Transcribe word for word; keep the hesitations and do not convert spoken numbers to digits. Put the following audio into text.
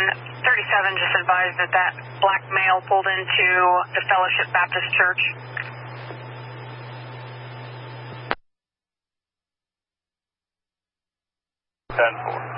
one thirty-seven just advised that that black male pulled into the Fellowship Baptist Church. ten four.